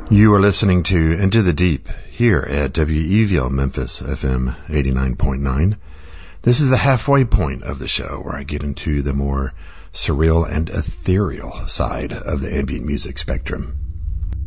You are listening to Into the Deep here at WEVL Memphis FM 89.9. This is the halfway point of the show where I get into the more surreal and ethereal side of the ambient music spectrum.